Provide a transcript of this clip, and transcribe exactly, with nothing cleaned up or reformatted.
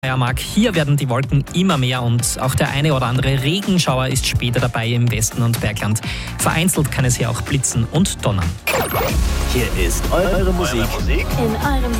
Steiermark. Hier werden die Wolken immer mehr und auch der eine oder andere Regenschauer ist später dabei im Westen und Bergland. Vereinzelt kann es hier auch blitzen und donnern. Hier ist eure Musik in eurem